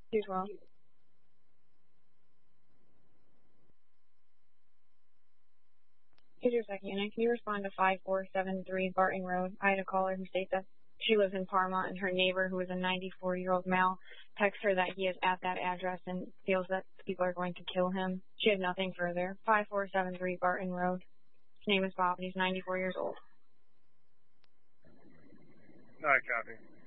You as well. Here's your second unit. Can you respond to 5473 Barton Road? I had a caller who states that she lives in Parma and her neighbor, who is a 94-year-old male, texts her that he is at that address and feels that people are going to kill him. She had nothing further. 5473 Barton Road. His name is Bob and he's 94 years old. All right, copy.